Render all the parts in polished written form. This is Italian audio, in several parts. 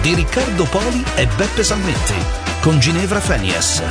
di Riccardo Poli e Beppe Salmetti con Ginevra Fenies.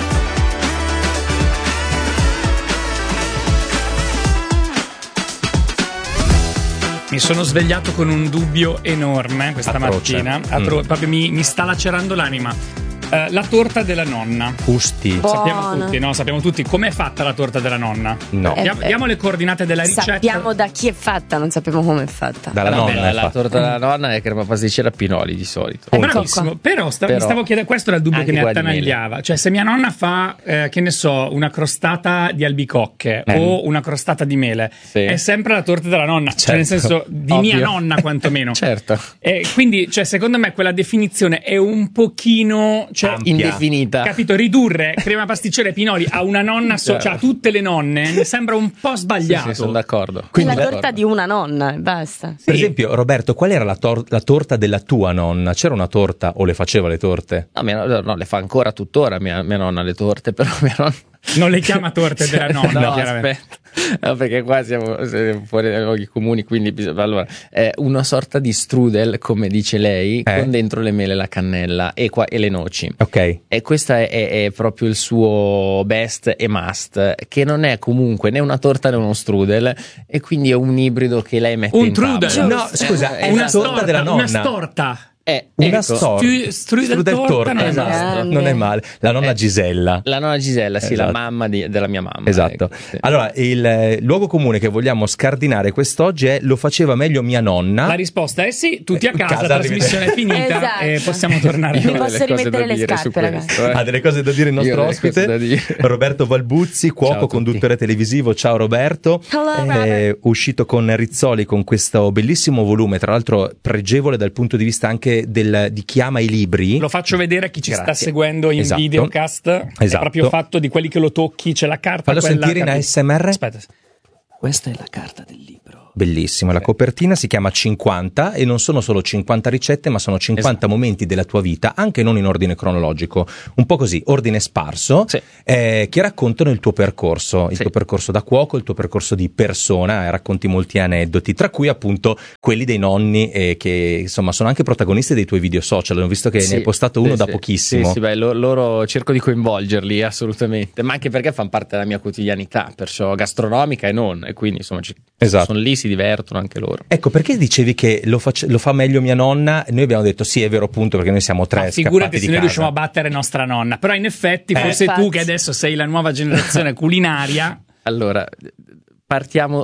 Mi sono svegliato con un dubbio enorme questa mattina. Proprio mi sta lacerando l'anima. La torta della nonna. Gusti. Sappiamo tutti com'è fatta la torta della nonna. No. Diamo le coordinate della ricetta. Sappiamo da chi è fatta, non sappiamo come è fatta. Dalla nonna. La torta della nonna è crema pasticcera Pinoli di solito. Bravissimo. Però mi stavo chiedendo, questo era il dubbio che mi attanagliava. Cioè, se mia nonna fa, che ne so, una crostata di albicocche o una crostata di mele, è sempre la torta della nonna. Certo. Cioè, nel senso, di mia nonna quantomeno. Certo. Quindi, cioè, secondo me quella definizione è un pochino, cioè, indefinita. Capito? Ridurre crema pasticcera e pinoli a una nonna, cioè a tutte le nonne, mi sembra un po' sbagliato. Sì, sono d'accordo. Quindi la torta di una nonna, basta. Per esempio, Roberto, qual era la torta della tua nonna? C'era una torta o le faceva le torte? No, le fa ancora tuttora mia nonna le torte, però mia nonna non le chiama torte della nonna. No, aspetta. No, perché qua siamo fuori dai luoghi comuni, quindi allora è una sorta di strudel, come dice lei, con dentro le mele, la cannella e le noci. Ok. E questo è proprio il suo best e must, che non è comunque né una torta né uno strudel, e quindi è un ibrido che lei mette in tavola. Trudel. No, scusa, è una torta della nonna. Una storta. Una strudel torta, esatto. Non è male. La nonna Gisella. La nonna Gisella, esatto. La mamma della mia mamma. Esatto. Ecco, sì. Allora, il luogo comune che vogliamo scardinare quest'oggi è: lo faceva meglio mia nonna. La risposta è sì, tutti a casa, la trasmissione è finita. Esatto. E possiamo tornare. Mi posso rimettere le scarpe, ragazzi. Ha delle cose da dire il nostro ospite, Roberto Valbuzzi, cuoco, conduttore televisivo. Ciao Roberto. Hello, uscito con Rizzoli con questo bellissimo volume, tra l'altro pregevole dal punto di vista anche di chi ama i libri. Lo faccio vedere a chi ci sta seguendo in videocast. È proprio fatto di quelli che lo tocchi, c'è la carta. Fallo sentire in ASMR. Aspetta. Questa è la carta del libro. Bellissimo, la copertina si chiama 50 e non sono solo 50 ricette, ma sono 50 momenti della tua vita, anche non in ordine cronologico, un po' così, ordine sparso, che raccontano il tuo percorso, il tuo percorso da cuoco, il tuo percorso di persona, racconti molti aneddoti, tra cui appunto quelli dei nonni, che insomma sono anche protagonisti dei tuoi video social. Ho visto che ne hai postato uno da pochissimo. Sì, loro cerco di coinvolgerli assolutamente, ma anche perché fanno parte della mia quotidianità, perciò gastronomica e non, e quindi insomma sono lì, si divertono anche loro. Ecco, perché dicevi che lo fa meglio mia nonna? Noi abbiamo detto sì, è vero, appunto, perché noi siamo tre figurati se di noi casa. riusciamo a battere nostra nonna, però in effetti forse tu, che adesso sei la nuova generazione culinaria. Allora, partiamo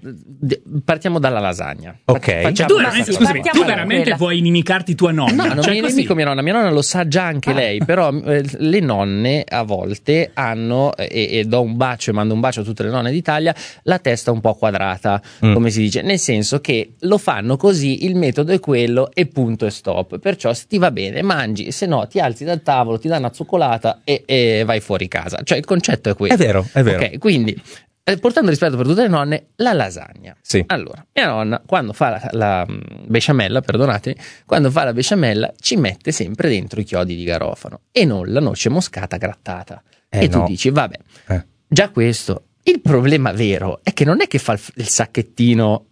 dalla lasagna. Ok. Tu veramente vuoi inimicarti tua nonna? No, non mi nemico mia nonna lo sa già anche lei, però le nonne a volte hanno, e do un bacio e mando un bacio a tutte le nonne d'Italia, la testa un po' quadrata, come si dice, nel senso che lo fanno così, il metodo è quello e punto e stop, perciò se ti va bene mangi, se no ti alzi dal tavolo, ti danno una zoccolata e vai fuori casa, cioè il concetto è questo. È vero. Ok, quindi portando rispetto per tutte le nonne, la lasagna. Sì. Allora, mia nonna, quando fa la besciamella, perdonatemi, quando fa la besciamella ci mette sempre dentro i chiodi di garofano e non la noce moscata grattata. E tu dici, vabbè, già questo. Il problema vero è che non è che fa il sacchettino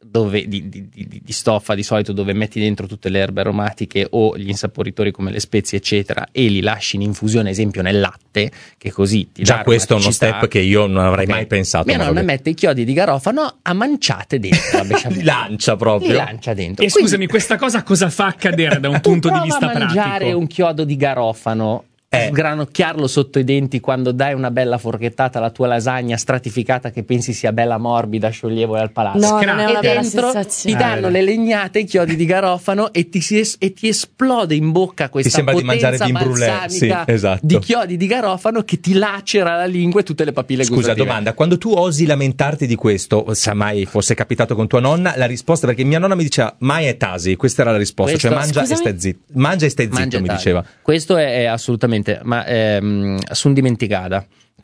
di stoffa di solito, dove metti dentro tutte le erbe aromatiche o gli insaporitori come le spezie eccetera, e li lasci in infusione, esempio nel latte, che così ti già dà questo è uno aromaticità. step che io non avrei mai pensato. Mia nonna mette i chiodi di garofano a manciate dentro la besciamella. Li lancia proprio. Li lancia dentro. E scusami, questa cosa cosa fa accadere da un punto di vista pratico? Mangiare un chiodo di garofano, sgranocchiarlo sotto i denti quando dai una bella forchettata alla tua lasagna stratificata che pensi sia bella morbida, scioglievole al palazzo. No, non è una e bella dentro sensazione. ti danno le legnate, i chiodi di garofano e ti esplode in bocca questa sembra di mangiare potenza vin brûlé, balsamica sì, esatto. di chiodi di garofano che ti lacera la lingua e tutte le papille gustative. Scusa, domanda, quando tu osi lamentarti di questo, se mai fosse capitato con tua nonna, la risposta, perché mia nonna mi diceva mai è tasi, questa era la risposta, cioè mangia e stai zitto, mi diceva. Questo è assolutamente, ma sono dimenticata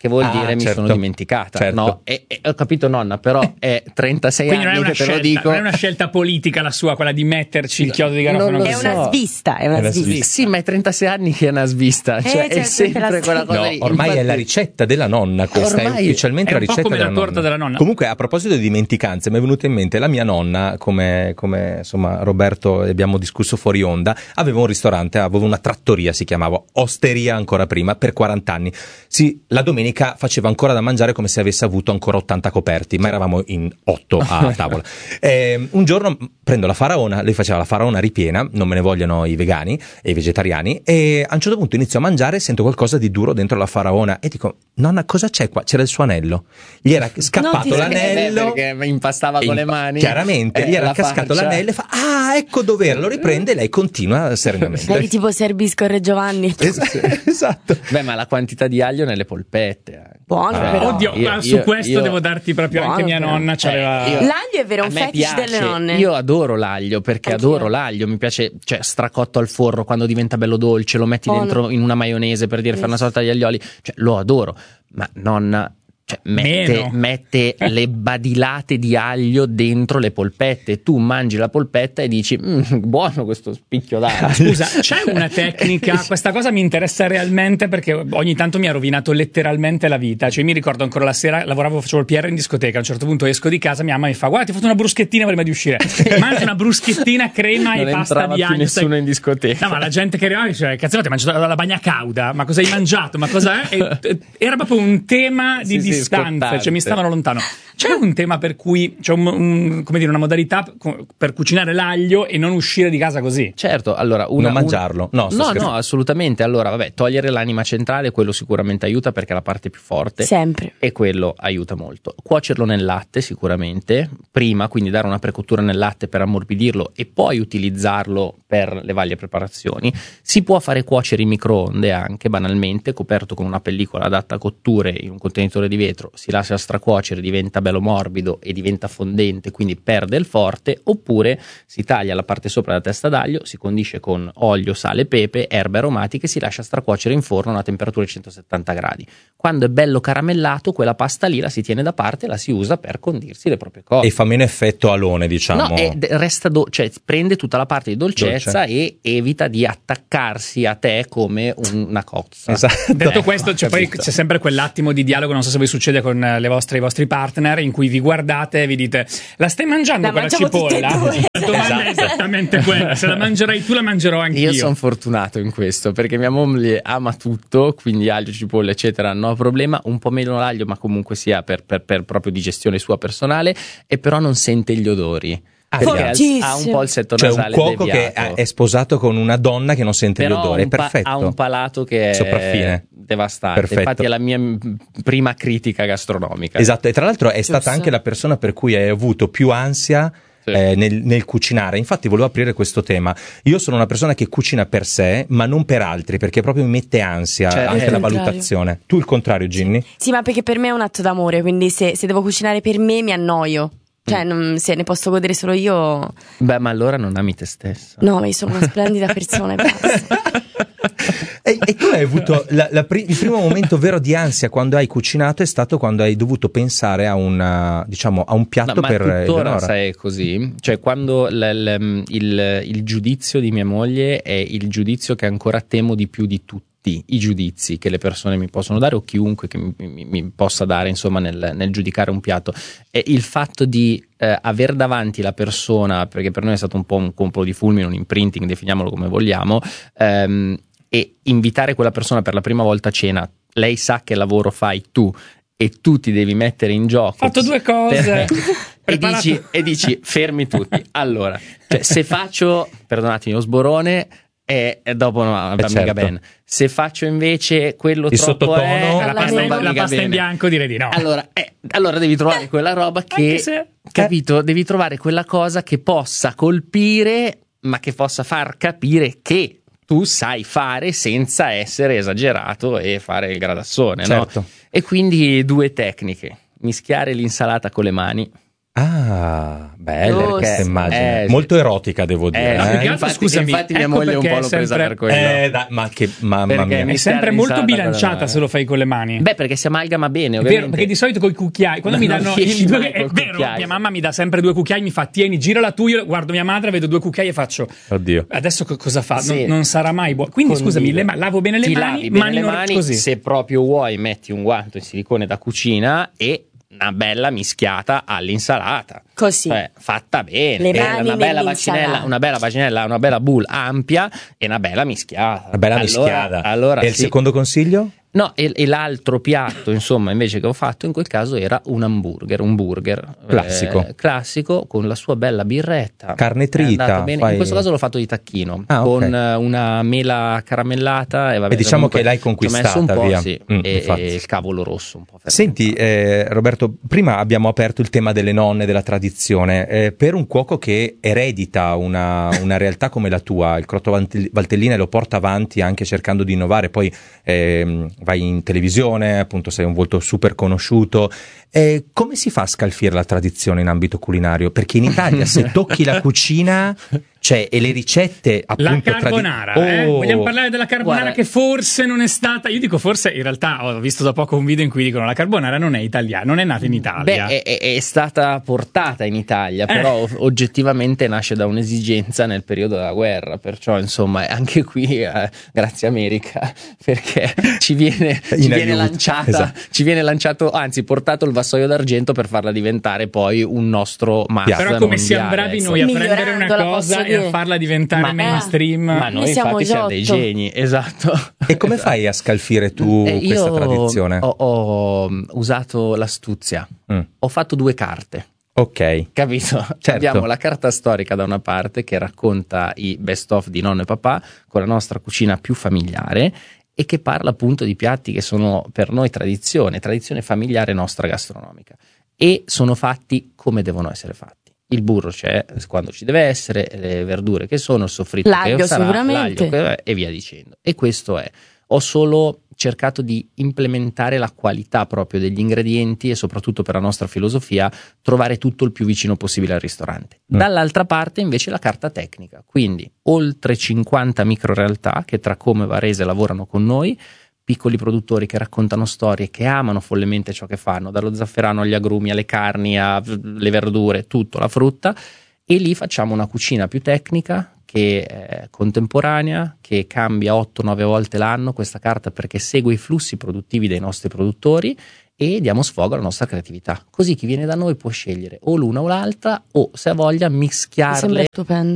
che vuol dire mi sono dimenticata. Certo. No? E ho capito, nonna, però è 36 quindi anni che te lo dico. Non è una scelta politica la sua, quella di metterci il chiodo di garofano. È una svista, è una svista. Sì, ma è 36 anni che è una svista, cioè è sempre quella cosa lì. Ormai è la ricetta della nonna, questa è ufficialmente la ricetta come della la torta della nonna. Comunque, a proposito di dimenticanze, mi è venuta in mente la mia nonna, come insomma Roberto abbiamo discusso fuori onda, aveva un ristorante, aveva una trattoria, si chiamava Osteria ancora prima, per 40 anni. Sì, la domenica faceva ancora da mangiare come se avesse avuto ancora 80 coperti, ma eravamo in 8 a tavola. Un giorno prendo la faraona, lei faceva la faraona ripiena, non me ne vogliono i vegani e i vegetariani, e a un certo punto inizio a mangiare e sento qualcosa di duro dentro la faraona e dico: nonna, cosa c'è qua? C'era il suo anello, gli era scappato l'anello perché impastava con le mani, chiaramente gli era cascato l'anello e fa: ah, ecco dov'era, lo riprende e lei continua serenamente. Eri tipo Serbi-Scorre Giovanni. Esatto. Beh, ma la quantità di aglio nelle polpette buono, però. Oddio, su questo devo darti proprio buono, anche mia però. nonna c'aveva. L'aglio è vero, un fetish piace, delle nonne. Io adoro l'aglio, perché adoro l'aglio, mi piace, cioè stracotto al forno quando diventa bello dolce, lo metti dentro in una maionese, per dire, fare una sorta di aglioli, cioè lo adoro. Ma nonna, cioè, mette le badilate di aglio dentro le polpette, tu mangi la polpetta e dici buono questo spicchio d'aglio. Scusa, c'è una tecnica, questa cosa mi interessa realmente perché ogni tanto mi ha rovinato letteralmente la vita, cioè mi ricordo ancora la sera, facevo il PR in discoteca, a un certo punto esco di casa, mia mamma mi fa: guarda, ti ho fatto una bruschettina prima di uscire, mangi una bruschettina, crema e pasta di aglio. Nessuno in discoteca. No, ma la gente che arrivava dice: cazzo, ti hai mangiato la bagna cauda, ma cosa hai mangiato, ma cosa è? Era proprio un tema di distanza, cioè mi stavano lontano. C'è un tema per cui c'è come dire, una modalità per cucinare l'aglio e non uscire di casa così? Certo, allora non mangiarlo. No, assolutamente. Allora, vabbè, togliere l'anima centrale, quello sicuramente aiuta perché è la parte più forte. Sempre. E quello aiuta molto. Cuocerlo nel latte sicuramente, prima, quindi dare una precottura nel latte per ammorbidirlo e poi utilizzarlo per le varie preparazioni. Si può fare cuocere in microonde anche, banalmente, coperto con una pellicola adatta a cotture in un contenitore di vetro, si lascia stracuocere, diventa bello morbido e diventa fondente, quindi perde il forte, oppure si taglia la parte sopra della testa d'aglio, si condisce con olio, sale, pepe, erbe aromatiche e si lascia stracuocere in forno a una temperatura di 170 gradi. Quando è bello caramellato, quella pasta lì la si tiene da parte e la si usa per condirsi le proprie cose. E fa meno effetto alone, diciamo. No, resta cioè prende tutta la parte di dolcezza e evita di attaccarsi a te come una cozza. Esatto. Detto questo, poi c'è sempre quell'attimo di dialogo, non so se vi succede con i vostri partner, in cui vi guardate e vi dite: la stai mangiando quella cipolla? La domanda è esattamente quella: se la mangerai tu, la mangerò anch'io. Io sono fortunato in questo perché mia moglie ama tutto, quindi aglio, cipolla eccetera, no problema, un po' meno l'aglio, ma comunque sia per proprio digestione sua personale, e però non sente gli odori. Perché ha un po' il setto nasale un cuoco deviato. che è sposato con una donna che non sente però gli odori, è perfetto. Ha un palato che è sopraffine, devastante. Perfetto. Infatti è la mia prima critica gastronomica. Esatto, e tra l'altro è stata anche la persona per cui hai avuto più ansia nel cucinare. Infatti volevo aprire questo tema. Io sono una persona che cucina per sé ma non per altri, perché proprio mi mette ansia anche la valutazione. Tu il contrario, Ginny? Sì, ma perché per me è un atto d'amore, quindi se devo cucinare per me mi annoio. Cioè, se ne posso godere solo io. Beh, ma allora non ami te stessa. No, ma io sono una splendida persona e basta. E tu hai avuto il primo momento vero di ansia quando hai cucinato è stato quando hai dovuto pensare a un piatto per tuttora Eleonora. Sai così, cioè quando il giudizio di mia moglie è il giudizio che ancora temo di più di tutti i giudizi che le persone mi possono dare, o chiunque che mi possa dare, insomma, nel giudicare un piatto, è il fatto di aver davanti la persona, perché per noi è stato un po' un colpo di fulmine, un imprinting, definiamolo come vogliamo, e invitare quella persona per la prima volta a cena. Lei sa che lavoro fai tu e tu ti devi mettere in gioco. Ho fatto due cose. e dici fermi tutti. Allora, cioè, se faccio, perdonatemi, lo sborone, e dopo no, va mica bene. Se faccio invece quello il troppo sottotono, la pasta in bianco, direi di no. Allora devi trovare quella roba che, capito? Devi trovare quella cosa che possa colpire, ma che possa far capire che tu sai fare senza essere esagerato e fare il gradassone, certo. No? E quindi 2 tecniche: mischiare l'insalata con le mani, Ah, bella questa immagine. sì. Molto erotica, devo dire. Infatti mia moglie un po' l'ho presa per quello. Ma che mamma mia. È sempre molto bilanciata se lo fai con le mani. Beh, perché si amalgama bene, ovviamente. È vero, perché di solito con i cucchiai, quando mi danno i due, è vero, cucchiai. mia mamma mi dà sempre 2 cucchiai, mi fa tieni, girala tu, io guardo mia madre, vedo 2 cucchiai e faccio oddio. Adesso cosa fa? Sì. Non sarà mai buono. Quindi scusami, lavo bene le mani, lavi le mani così. Se proprio vuoi metti un guanto in silicone da cucina e una bella mischiata all'insalata, così fatta bene, le mani una bella bacinella, una bella boule ampia e una bella mischiata. Una bella mischiata. Allora, e il secondo consiglio? No, e l'altro piatto, insomma, invece che ho fatto in quel caso era un burger classico con la sua bella birretta, carne trita. In questo caso l'ho fatto di tacchino con una mela caramellata e diciamo che l'hai conquistata, un po', via. Sì, e il cavolo rosso un po'. Senti, Roberto, prima abbiamo aperto il tema delle nonne, della tradizione. Per un cuoco che eredita una realtà come la tua, il Crotto Valtellina, e lo porta avanti anche cercando di innovare, poi vai in televisione, appunto sei un volto super conosciuto. Come si fa a scalfire la tradizione in ambito culinario? Perché in Italia se tocchi la cucina, cioè, e le ricette appunto la carbonara, vogliamo parlare della carbonara, che forse non è stata, io dico forse, in realtà ho visto da poco un video in cui dicono la carbonara non è italiana, non è nata in Italia. Beh, è stata portata in Italia, però oggettivamente nasce da un'esigenza nel periodo della guerra, perciò insomma anche qui grazie America, perché ci viene lanciata, esatto. Ci viene lanciato, anzi portato il vassoio d'argento per farla diventare poi un nostro must. Però come siamo bravi noi a prendere una cosa e a farla diventare mainstream. Ma noi infatti siamo dei geni, esatto. E come fai a scalfire tu questa tradizione? Ho usato l'astuzia, ho fatto 2 carte. Ok, capito? Certo. Abbiamo la carta storica da una parte che racconta i best of di nonno e papà con la nostra cucina più familiare e che parla appunto di piatti che sono per noi tradizione familiare nostra gastronomica, e sono fatti come devono essere fatti. Il burro c'è quando ci deve essere, le verdure che sono, il soffritto che sarà, l'aglio e via dicendo. E questo è. Ho solo cercato di implementare la qualità proprio degli ingredienti e soprattutto per la nostra filosofia trovare tutto il più vicino possibile al ristorante. Dall'altra parte invece la carta tecnica, quindi oltre 50 microrealtà che tra Como e Varese lavorano con noi, piccoli produttori che raccontano storie, che amano follemente ciò che fanno, dallo zafferano agli agrumi, alle carni, alle verdure, tutto, la frutta, e lì facciamo una cucina più tecnica, che è contemporanea, che cambia 8-9 volte l'anno questa carta perché segue i flussi produttivi dei nostri produttori, e diamo sfogo alla nostra creatività. Così chi viene da noi può scegliere o l'una o l'altra, o se ha voglia mischiarle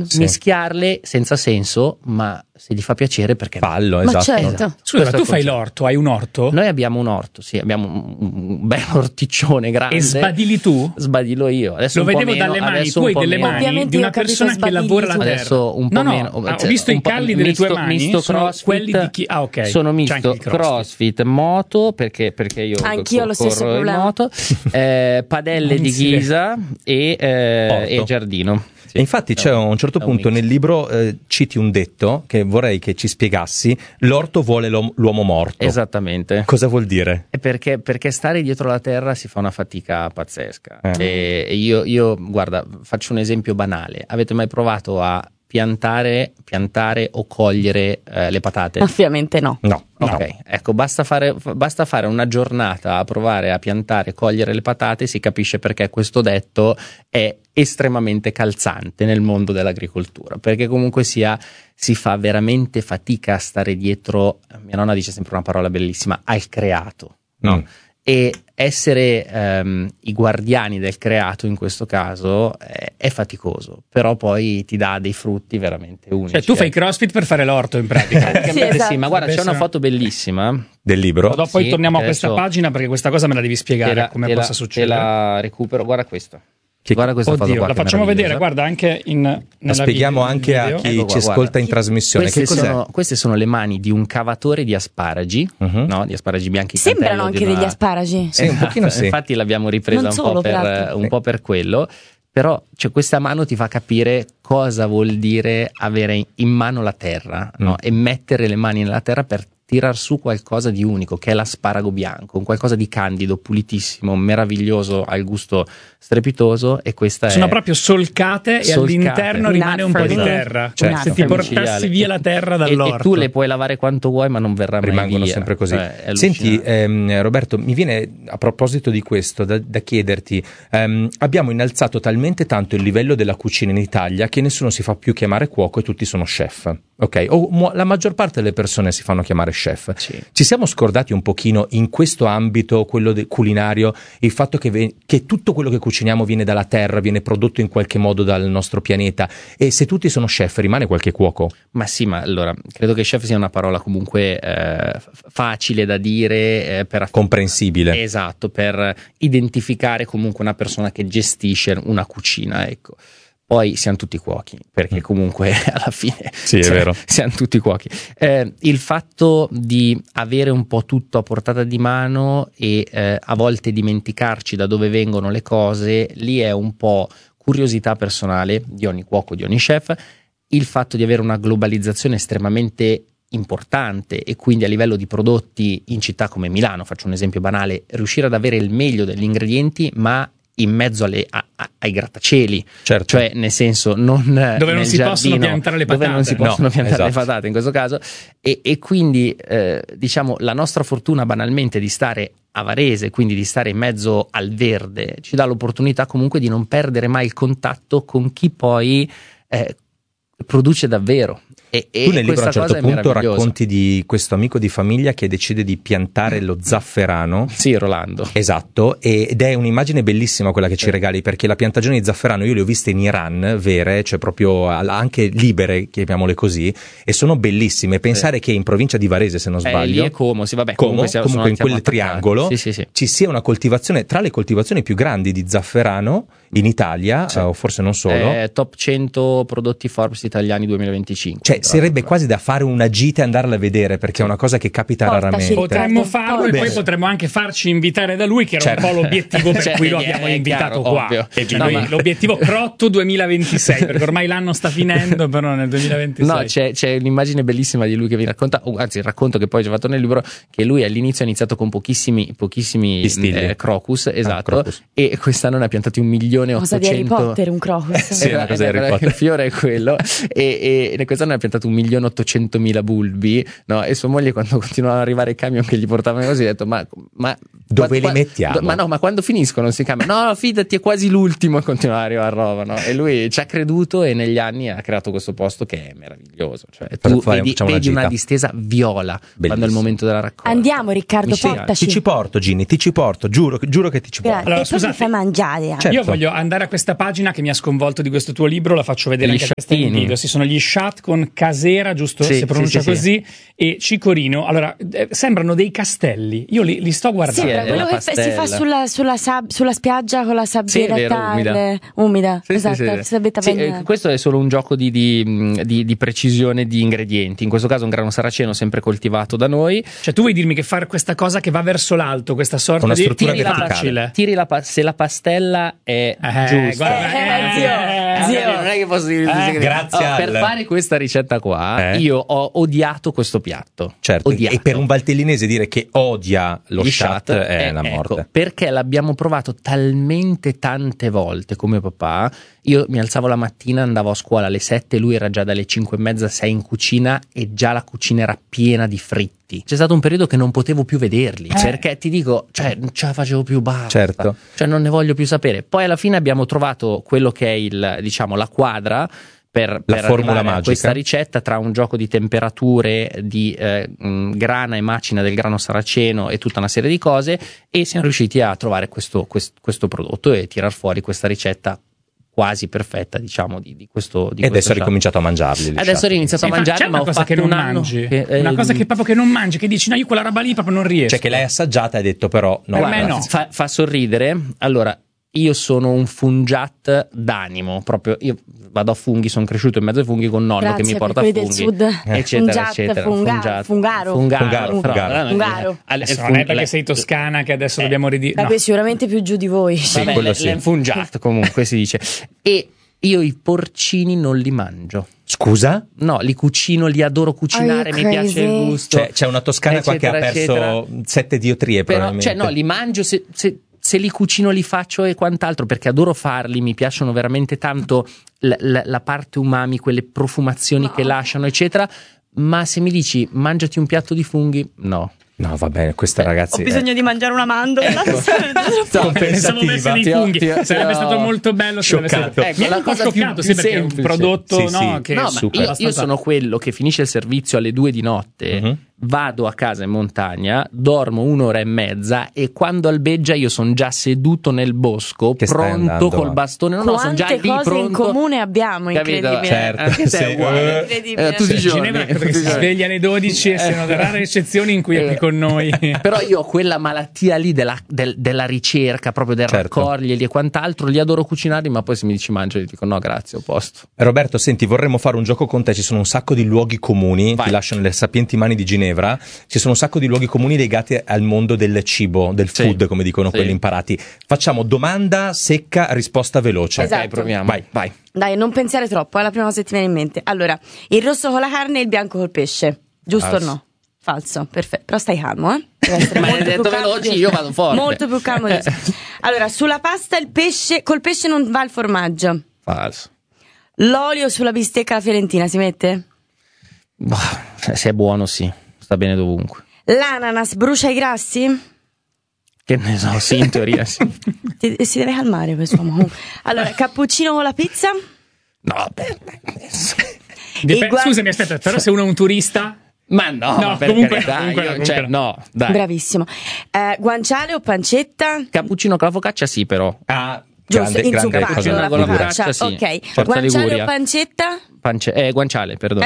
senza senso, ma se gli fa piacere perché fallo, no. esatto. Certo. Scusa, tu fai l'orto, hai un orto? Noi abbiamo un orto, sì, abbiamo un bel orticcione grande. E sbadili tu? Sbadilo io. Adesso lo vedevo dalle mani, tu hai delle mani di una persona che lavora la terra. Adesso un po' meno. Ho visto i calli delle tue mani, misto CrossFit, quelli di chi? Ah, ok. Sono misto CrossFit, moto, perché io anch'io ho lo stesso problema. Moto, padelle di ghisa e giardino. Sì, e infatti c'è a un certo punto nel libro citi un detto che vorrei che ci spiegassi: l'orto vuole l'uomo morto. Esattamente. Cosa vuol dire? È perché stare dietro la terra si fa una fatica pazzesca. E io guarda, faccio un esempio banale. Avete mai provato a piantare o cogliere le patate? Ovviamente no. No. Ok, ecco, basta fare una giornata a provare a piantare e cogliere le patate, si capisce perché questo detto è estremamente calzante nel mondo dell'agricoltura, perché comunque si fa veramente fatica a stare dietro, mia nonna dice sempre una parola bellissima, al creato, no? E essere i guardiani del creato in questo caso è faticoso, però poi ti dà dei frutti veramente unici. Cioè tu fai CrossFit per fare l'orto in pratica. Sì, esatto. Sì, ma guarda, c'è una foto bellissima del libro. Poi torniamo a questa pagina perché questa cosa me la devi spiegare come possa succedere. Te la recupero, guarda questa. Guarda questa foto qua, la facciamo vedere, guarda, anche nella spieghiamo anche a chi ci ascolta in trasmissione. Queste sono le mani di un cavatore di asparagi, no? Di asparagi bianchi. Sembrano anche degli asparagi. Sì, un pochino sì. Infatti l'abbiamo ripresa un po' per quello. Però questa mano ti fa capire cosa vuol dire avere in mano la terra, no? E mettere le mani nella terra per tirar su qualcosa di unico, che è l'asparago bianco, un qualcosa di candido, pulitissimo, meraviglioso, al gusto strepitoso, e questa sono proprio solcate e all'interno rimane un po' di terra. Cioè, se ti portassi via la terra dall'orto. E tu le puoi lavare quanto vuoi, ma non verrà mai rimangono via. sempre così. Senti, Roberto, mi viene a proposito di questo da chiederti, abbiamo innalzato talmente tanto il livello della cucina in Italia che nessuno si fa più chiamare cuoco e tutti sono chef, ok? La maggior parte delle persone si fanno chiamare chef. Sì. Ci siamo scordati un pochino in questo ambito, quello culinario, il fatto che tutto quello che cuciniamo viene dalla terra, viene prodotto in qualche modo dal nostro pianeta, e se tutti sono chef rimane qualche cuoco? Ma sì, ma allora credo che chef sia una parola comunque facile da dire, comprensibile. Esatto, per identificare comunque una persona che gestisce una cucina, ecco. Poi siamo tutti cuochi, perché comunque alla fine sì, è vero. Siamo tutti cuochi. Il fatto di avere un po' tutto a portata di mano e a volte dimenticarci da dove vengono le cose, lì è un po' curiosità personale di ogni cuoco, di ogni chef. Il fatto di avere una globalizzazione estremamente importante, e quindi a livello di prodotti in città come Milano, faccio un esempio banale, riuscire ad avere il meglio degli ingredienti ma in mezzo ai grattacieli, certo. Cioè nel senso non dove non si possono piantare le patate, dove non si possono piantare le esatto. patate in questo caso, e quindi diciamo la nostra fortuna banalmente di stare a Varese, quindi di stare in mezzo al verde, ci dà l'opportunità comunque di non perdere mai il contatto con chi poi produce davvero. Tu nel libro a un certo punto racconti di questo amico di famiglia che decide di piantare lo zafferano. Sì, Rolando. Esatto, ed è un'immagine bellissima quella che ci regali, perché la piantagione di zafferano io le ho viste in Iran, vere, cioè proprio anche libere, chiamiamole così, e sono bellissime. Pensare che in provincia di Varese, se non sbaglio, lì è Como, sì, vabbè, comunque in quel triangolo sì. ci sia una coltivazione, tra le coltivazioni più grandi di zafferano in Italia, o forse non solo. Top 100 prodotti Forbes italiani 2025. Cioè sarebbe quasi da fare una gita e andarla a vedere, perché è una cosa che capita raramente. Potremmo farlo e poi potremmo anche farci invitare da lui, che era un po' l'obiettivo per cui lo abbiamo invitato chiaro, qua. Ovvio. L'obiettivo Crotto 2026, perché ormai l'anno sta finendo, però nel 2026. No, c'è un'immagine bellissima di lui che vi racconta, anzi il racconto che poi c'è fatto nel libro, che lui all'inizio ha iniziato con pochissimi crocus, esatto, crocus. E quest'anno ne ha piantati 1.800.000. Cosa di Harry Potter, un crocus. Sì, una cosa di Harry Potter. Il fiore è quello, e quest'anno ne ha piantato 1.800.000 bulbi, no? E sua moglie, quando continuavano ad arrivare i camion che gli portavano così, ha detto ma dove li mettiamo? Ma quando finiscono si cambia? No, fidati, è quasi l'ultimo, e continuava a arrivare roba, no? E lui ci ha creduto e negli anni ha creato questo posto che è meraviglioso, cioè tu vedi una distesa viola. Bellissimo. Quando è il momento della raccolta. Andiamo, Riccardo, portaci. Ti ci porto, Ginny, ti ci porto, giuro che ti ci porto. Allora, e poi mi fai mangiare. Certo. Io voglio andare a questa pagina che mi ha sconvolto di questo tuo libro, la faccio vedere anche a questa in video. Sì, sono gli chat con Casera, giusto? Sì, si pronuncia sì, così, e Cicorino. Allora, sembrano dei castelli. Io li sto guardando. Sì, quello che si fa sulla spiaggia con la sabbetta umida. Sì, esatto, sabbetta bagnata. Questo è solo un gioco di precisione di ingredienti. In questo caso un grano saraceno sempre coltivato da noi. Cioè tu vuoi dirmi che fare questa cosa che va verso l'alto, questa sorta una di struttura facile. Se la pastella è giusta. Zio. Non è che posso dire grazie per fare questa ricetta qua io ho odiato questo piatto. Certo, odiato. E per un valtellinese dire che odia lo chat è una morte. Ecco, perché l'abbiamo provato talmente tante volte come papà. Io mi alzavo la mattina, andavo a scuola alle 7, lui era già dalle 5:30, 6 in cucina, e già la cucina era piena di fritti. C'è stato un periodo che non potevo più vederli, perché ti dico, cioè non ce la facevo più, basta. Certo. Cioè non ne voglio più sapere. Poi alla fine abbiamo trovato quello che è la quadra per formula magica. Questa ricetta, tra un gioco di temperature, di grana e macina del grano saraceno e tutta una serie di cose, e siamo riusciti a trovare questo prodotto e tirar fuori questa ricetta quasi perfetta, diciamo, di questo. E adesso ho ricominciato a mangiarli. Adesso ho iniziato a mangiarli, c'è una cosa che non mangi, una cosa che proprio che non mangi, che dici no, io quella roba lì proprio non riesco. Cioè che l'hai assaggiata e hai detto però no. Per me no. Fa sorridere. Allora, io sono un fungiat d'animo, proprio io vado a funghi, sono cresciuto in mezzo ai funghi con nonno che mi porta a funghi, del sud. eccetera, eccetera. Fungaro. Non è perché sei toscana che adesso dobbiamo ridire. Sicuramente più giù di voi. Sì, quello sì. Fungiat comunque si dice. E Io i porcini non li mangio. Scusa? No, li cucino, li adoro cucinare, mi piace il gusto. C'è una toscana qua che ha perso 7 diotrie, però, probabilmente. no, li mangio se li cucino, li faccio e quant'altro, perché adoro farli, mi piacciono veramente tanto la parte umami, quelle profumazioni che lasciano, eccetera. Ma se mi dici mangiati un piatto di funghi, no. No, va bene, questa ragazzi. Ho bisogno di mangiare una mandorla. Pensavo avesse dei funghi. Sarebbe stato molto bello se scioccato. mi è un po' scioccato, sì, perché è un prodotto che no, ma io sono quello che finisce il servizio alle 2 di notte. Vado a casa in montagna, dormo 1 ora e mezza e quando albeggia io sono già seduto nel bosco, che pronto col bastone. No, sono già lì cose pronto. In comune abbiamo, incredibile. Certo, anche te è uguale. Incredibile. Tutti i giorni. Ginevra perché si sveglia alle 12 e sono rare eccezioni in cui è qui con noi. Però io ho quella malattia lì della ricerca, proprio del raccoglierli e quant'altro, li adoro cucinarli, ma poi se mi dici mangia, dico no grazie, ho posto. Roberto, senti, vorremmo fare un gioco con te, ci sono un sacco di luoghi comuni, ti lascio nelle sapienti mani di Ginevra. Ci sono un sacco di luoghi comuni legati al mondo del cibo, del food, come dicono quelli imparati. Facciamo domanda secca, risposta veloce. Esatto. Ok, proviamo. Vai. Dai, non pensare troppo, è la prima cosa che ti viene in mente. Allora, il rosso con la carne e il bianco col pesce, giusto o no? Falso, perfetto. Però stai calmo, Deve essere Ma molto hai detto più calmo veloci, io vado forte. Molto più calmo di te. Allora, sulla pasta il pesce, col pesce non va il formaggio. Falso. L'olio sulla bistecca alla fiorentina si mette? Se è buono sì, sta bene dovunque. L'ananas brucia i grassi? Che ne so, sì, in teoria sì. Si deve calmare quest'uomo. Allora, cappuccino con la pizza? No, Scusami, aspetta, però se uno è un turista... Ma no, per comunque carità, no, dai. Bravissimo. Guanciale o pancetta? Cappuccino con la focaccia sì, però. Giusto, in su cosa. Con la focaccia sì. Ok. Forza Guanciale Liguria. o pancetta? Guanciale, perdono.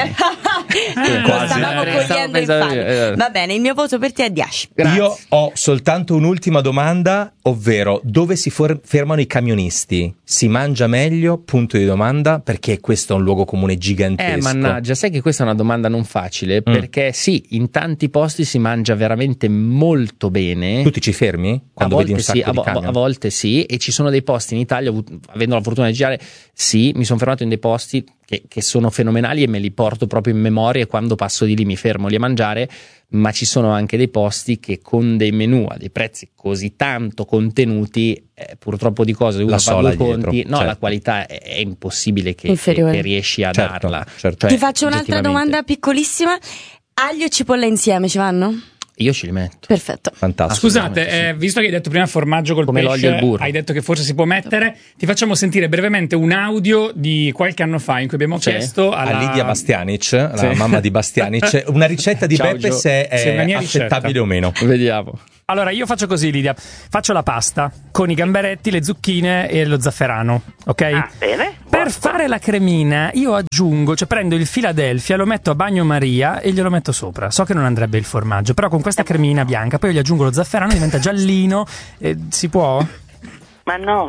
Stavamo cogliendo infatti. Va bene, il mio voto per te è 10. Grazie. Io ho soltanto un'ultima domanda, ovvero dove si fermano i camionisti? Si mangia meglio? Punto di domanda, perché questo è un luogo comune gigantesco. Mannaggia, sai che questa è una domanda non facile, perché sì, in tanti posti si mangia veramente molto bene. Tu ti ci fermi? Quando vedi un sacco di camion? A volte sì, e ci sono dei posti in Italia, avendo la fortuna di girare, sì, mi sono fermato in dei posti che sono fenomenali e me li porto proprio in memoria e quando passo di lì mi fermo lì a mangiare, ma ci sono anche dei posti che con dei menù a dei prezzi così tanto contenuti, purtroppo di cose uno fa due conti, la qualità è impossibile che riesci a darla. Certo. Ti faccio un'altra domanda piccolissima: aglio e cipolla insieme ci vanno? Io ci li metto. Perfetto. Fantastico. Scusate, visto che hai detto prima formaggio col come pesce, l'olio e il burro, hai detto che forse si può mettere, ti facciamo sentire brevemente un audio di qualche anno fa in cui abbiamo chiesto a Lidia Bastianic, la mamma di Bastianic, una ricetta di Beppe se è accettabile o meno. Vediamo. Allora, io faccio così, Lidia. Faccio la pasta con i gamberetti, le zucchine e lo zafferano, ok? Bene. Per fare la cremina io aggiungo, prendo il Philadelphia, lo metto a bagnomaria e glielo metto sopra. So che non andrebbe il formaggio, però con questa cremina bianca, poi io gli aggiungo lo zafferano, diventa giallino, si può? Ma no.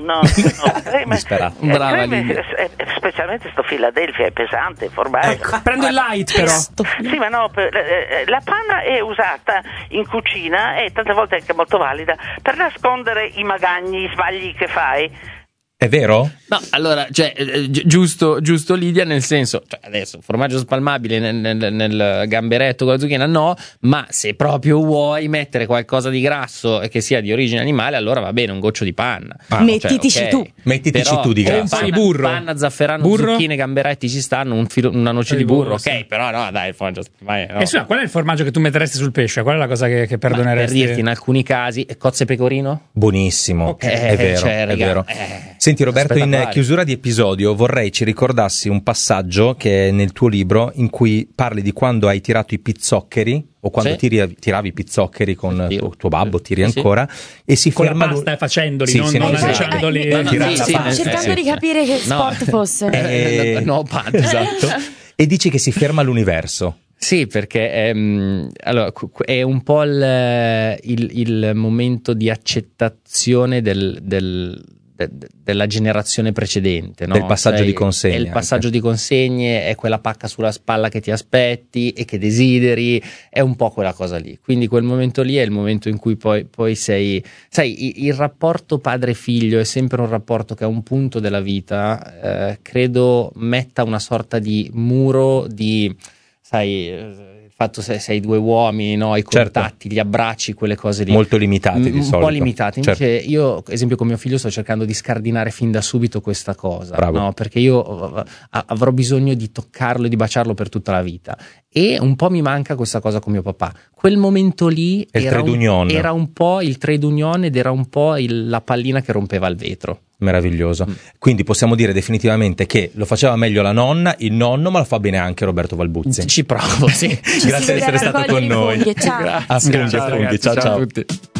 Disperato. Brava Lidia. Specialmente sto Philadelphia è pesante, formaggio. Ecco, prendo il light però. Sì, ma no, la panna è usata in cucina e tante volte è anche molto valida per nascondere i magagni, i sbagli che fai. È vero? No, allora, giusto Lidia, nel senso, adesso formaggio spalmabile nel gamberetto con la zucchina no, ma se proprio vuoi mettere qualcosa di grasso e che sia di origine animale, allora va bene, un goccio di panna. Mettitici tu. Mettitici tu di grasso. Un po' di burro. Panna, zafferano, zucchine, gamberetti ci stanno, una noce di burro, sì. Ok, però no, dai, il formaggio spalmabile no. E qual è il formaggio che tu metteresti sul pesce? Qual è la cosa che perdoneresti? Per dirti, in alcuni casi, cozze e pecorino? Buonissimo, Okay. è vero, è vero. Senti Roberto, in chiusura di episodio vorrei ci ricordassi un passaggio che è nel tuo libro in cui parli di quando hai tirato i pizzoccheri o quando tiravi i pizzoccheri con tuo babbo, tiri ancora e si con ferma la pasta facendoli, non lanciandoli. Cercando di capire che sport fosse. Esatto. E dici che si ferma l'universo. Sì, perché è un po' il momento di accettazione della generazione precedente, no? Del passaggio di consegne. È il passaggio di consegne, è quella pacca sulla spalla che ti aspetti e che desideri, è un po' quella cosa lì. Quindi quel momento lì è il momento in cui poi sei, sai, il rapporto padre-figlio è sempre un rapporto che a un punto della vita credo metta una sorta di muro di, sai, fatto se sei due uomini, no? I contatti, gli abbracci, quelle cose lì molto limitati di solito. Un po' limitati. Invece io, esempio, con mio figlio sto cercando di scardinare fin da subito questa cosa, no? Perché io avrò bisogno di toccarlo e di baciarlo per tutta la vita, e un po' mi manca questa cosa con mio papà. Quel momento lì era un po' il trade union ed era un po' la pallina che rompeva il vetro. Meraviglioso. Quindi possiamo dire definitivamente che lo faceva meglio la nonna, il nonno, ma lo fa bene anche Roberto Valbuzzi. Ci provo, sì. Grazie di essere stato con noi. Ciao. A funghi, ciao. A tutti.